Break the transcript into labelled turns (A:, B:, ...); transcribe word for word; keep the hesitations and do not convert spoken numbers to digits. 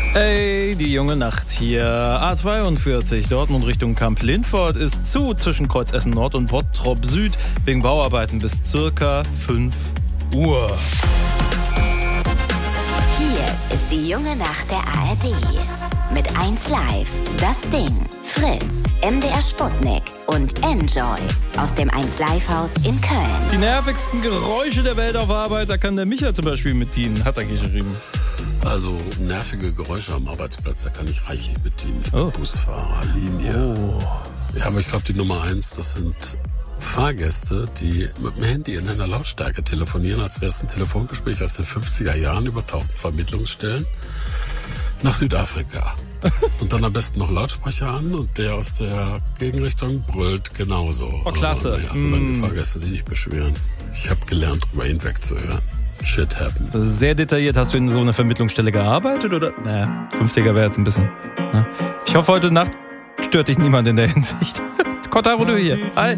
A: Ey, die junge Nacht hier. A zweiundvierzig, Dortmund Richtung Kamp-Lindfort ist zu zwischen Kreuz Essen Nord und Bottrop Süd wegen Bauarbeiten bis circa fünf Uhr.
B: Hier ist die junge Nacht der A R D. Mit eins Live, Das Ding, Fritz, M D R Sputnik und Enjoy aus dem eins Live Haus in Köln.
A: Die nervigsten Geräusche der Welt auf Arbeit, da kann der Micha zum Beispiel mit dienen, hat er geschrieben.
C: Also nervige Geräusche am Arbeitsplatz, da kann ich reichlich mit dienen. Ich bin
A: Oh.
C: Busfahrer, Linie.
A: Oh.
C: Ja, aber ich glaube, die Nummer eins, das sind Fahrgäste, die mit dem Handy in einer Lautstärke telefonieren, als wäre es ein Telefongespräch aus den fünfziger Jahren über tausend Vermittlungsstellen nach Südafrika. Und dann am besten noch Lautsprecher an und der aus der Gegenrichtung brüllt genauso.
A: Oh, klasse.
C: Also, naja, solange
A: Mm.
C: die Fahrgäste sich nicht beschweren. Ich habe gelernt, drüber hinwegzuhören. Shit happens.
A: Sehr detailliert. Hast du in so einer Vermittlungsstelle gearbeitet, oder? Naja, fünfziger wäre jetzt ein bisschen. Ne? Ich hoffe, heute Nacht stört dich niemand in der Hinsicht. Kotaro, du hier. Hi.